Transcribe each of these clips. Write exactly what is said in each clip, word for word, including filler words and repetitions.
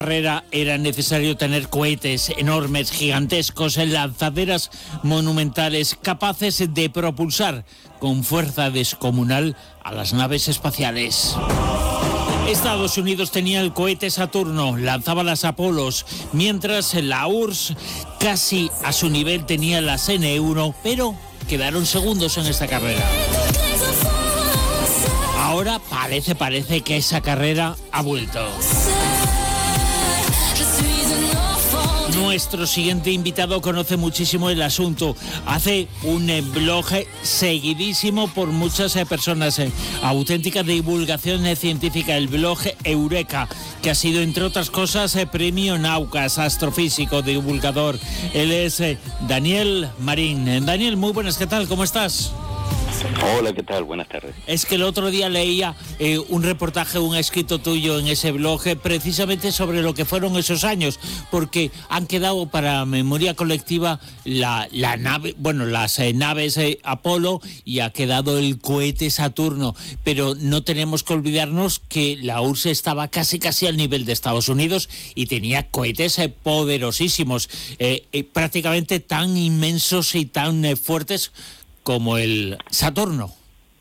carrera era necesario tener cohetes enormes, gigantescos, lanzaderas monumentales capaces de propulsar con fuerza descomunal a las naves espaciales. Estados Unidos tenía el cohete Saturno, lanzaba las Apolos, mientras la U R S S casi a su nivel tenía las N uno, pero quedaron segundos en esta carrera. Ahora parece, parece que esa carrera ha vuelto. Nuestro siguiente invitado conoce muchísimo el asunto. Hace un eh, blog seguidísimo por muchas eh, personas. Eh, auténtica divulgación eh, científica, el blog Eureka, que ha sido, entre otras cosas, eh, premio Naucas, astrofísico, divulgador. Él es eh, Daniel Marín. Eh, Daniel, muy buenas, ¿qué tal? ¿Cómo estás? Hola, ¿qué tal? Buenas tardes. Es que el otro día leía eh, un reportaje, un escrito tuyo en ese blog, eh, precisamente sobre lo que fueron esos años, porque han quedado para memoria colectiva la, la nave, bueno, las eh, naves eh, Apolo, y ha quedado el cohete Saturno, pero no tenemos que olvidarnos que la U R S S estaba casi casi al nivel de Estados Unidos y tenía cohetes eh, poderosísimos, eh, eh, prácticamente tan inmensos y tan eh, fuertes como el Saturno.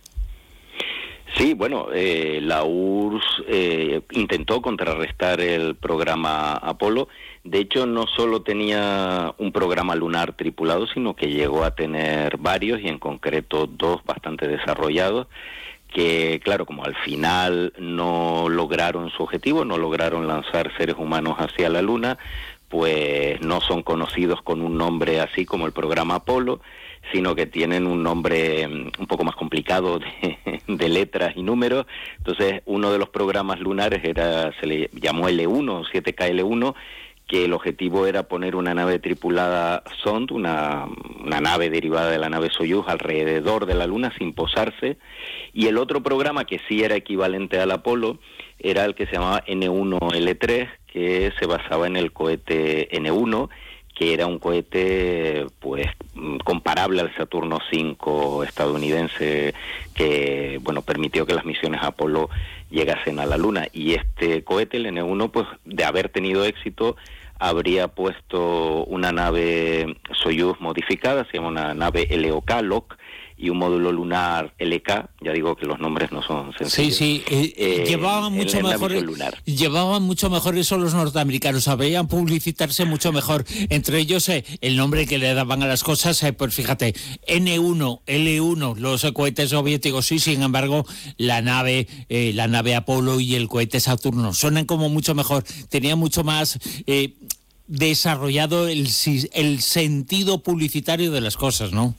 Sí, bueno, eh, la U R S S eh, intentó contrarrestar el programa Apolo. De hecho, no solo tenía un programa lunar tripulado, sino que llegó a tener varios, y en concreto dos bastante desarrollados, que, claro, como al final no lograron su objetivo, no lograron lanzar seres humanos hacia la Luna, pues no son conocidos con un nombre así como el programa Apolo, sino que tienen un nombre un poco más complicado de, de letras y números. Entonces, uno de los programas lunares era, se le llamó L uno, siete K L uno, que el objetivo era poner una nave tripulada Sond, una, una nave derivada de la nave Soyuz, alrededor de la Luna sin posarse, y el otro programa, que sí era equivalente al Apolo, era el que se llamaba N uno L tres, que se basaba en el cohete N uno, que era un cohete pues comparable al Saturno cinco estadounidense, que bueno permitió que las misiones Apolo llegasen a la Luna. Y este cohete, el N uno, pues de haber tenido éxito, habría puesto una nave Soyuz modificada, se llama una nave L O K, L O K, y un módulo lunar L K, ya digo que los nombres no son sencillos. Sí, sí, eh, eh, llevaban mucho mejor, llevaban mucho mejor eso los norteamericanos, sabían publicitarse mucho mejor, entre ellos eh, el nombre que le daban a las cosas, eh, pues fíjate, N uno, L uno, los eh, cohetes soviéticos, sí, sin embargo, la nave, eh, la nave Apolo y el cohete Saturno suenan como mucho mejor, tenían mucho más eh, desarrollado el, el sentido publicitario de las cosas, ¿no?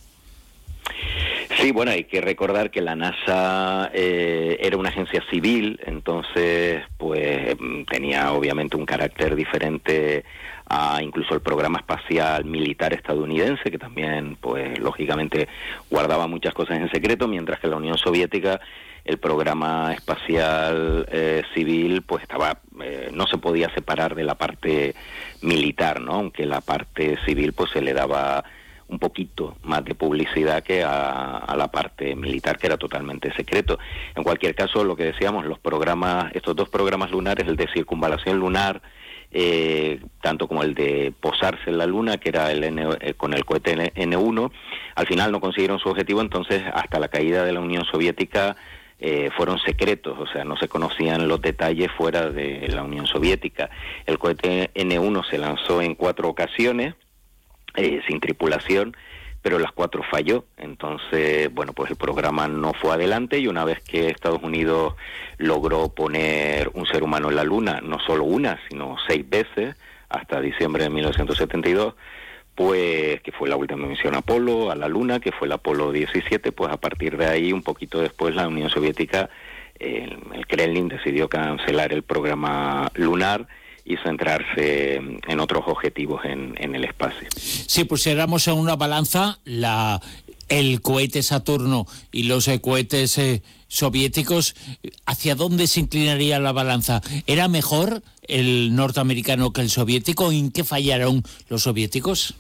Sí, bueno, hay que recordar que la NASA eh, era una agencia civil, entonces pues tenía obviamente un carácter diferente a incluso el programa espacial militar estadounidense, que también pues lógicamente guardaba muchas cosas en secreto, mientras que la Unión Soviética, el programa espacial eh, civil, pues estaba eh, no se podía separar de la parte militar, ¿no? Aunque la parte civil pues se le daba un poquito más de publicidad que a, a la parte militar, que era totalmente secreto. En cualquier caso, lo que decíamos, los programas, estos dos programas lunares, el de circunvalación lunar, eh, tanto como el de posarse en la Luna, que era el N, eh, con el cohete N uno, al final no consiguieron su objetivo, entonces hasta la caída de la Unión Soviética eh, fueron secretos, o sea, no se conocían los detalles fuera de la Unión Soviética. El cohete N uno se lanzó en cuatro ocasiones, Eh, sin tripulación, pero las cuatro falló. Entonces, bueno, pues el programa no fue adelante, y una vez que Estados Unidos logró poner un ser humano en la Luna, no solo una, sino seis veces, hasta diciembre de mil novecientos setenta y dos, pues, que fue la última misión Apolo a la Luna, que fue el Apolo diecisiete, pues a partir de ahí, un poquito después, la Unión Soviética, eh, el Kremlin decidió cancelar el programa lunar y centrarse en otros objetivos en, en el espacio. Si pusiéramos en una balanza la el cohete Saturno y los eh, cohetes eh, soviéticos, ¿hacia dónde se inclinaría la balanza? ¿Era mejor el norteamericano que el soviético? ¿En qué fallaron los soviéticos?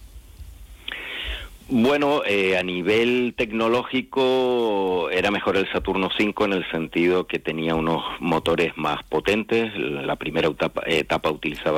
Bueno, eh, a nivel tecnológico era mejor el Saturno cinco en el sentido que tenía unos motores más potentes. La primera etapa, etapa utilizaba